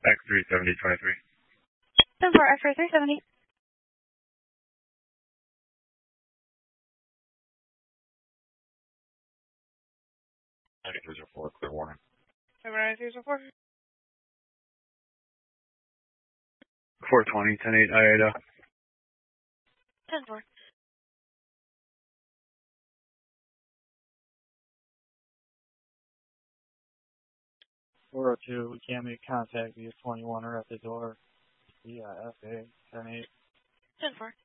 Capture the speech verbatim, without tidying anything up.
X three seventy twenty-three. ten four, X-ray three seventy. ninety-three oh four, clear warning. ninety-three oh four. four twenty, ten eight, I A D A. ten four. four oh two, we can't make contact via twenty-one or at the door. Yeah, F A, ten eight. ten four.